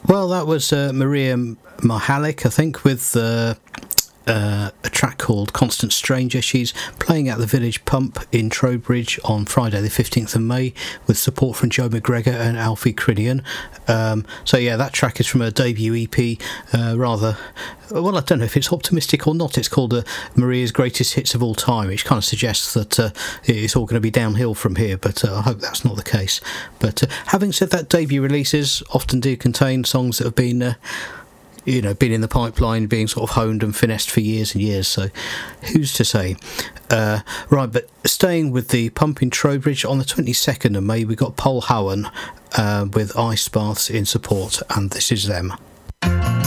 Well, that was Maria Mahalik, I think, with a track called Constant Stranger. She's playing at the Village Pump in Trowbridge on Friday the 15th of May with support from Joe McGregor and Alfie Crinian. So yeah, that track is from her debut EP, rather, well, I don't know if it's optimistic or not. It's called Maria's Greatest Hits of All Time, which kind of suggests that it's all going to be downhill from here, but I hope that's not the case. But having said that, debut releases often do contain songs that have been been in the pipeline, being sort of honed and finessed for years and years, so who's to say? Right, but staying with the Pump in Trowbridge, on the 22nd of May we got Paul Howan with Ice Baths in support, and this is them.